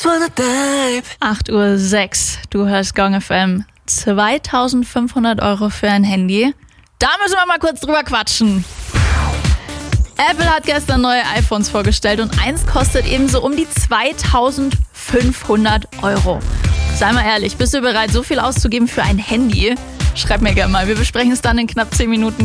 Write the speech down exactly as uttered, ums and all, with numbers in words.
acht Uhr sechs, du hörst Gong F M. zweitausendfünfhundert Euro für ein Handy. Da müssen wir mal kurz drüber quatschen. Apple hat gestern neue iPhones vorgestellt und eins kostet ebenso um die zweitausendfünfhundert Euro. Sei mal ehrlich, bist du bereit, so viel auszugeben für ein Handy? Schreib mir gerne mal, wir besprechen es dann in knapp zehn Minuten.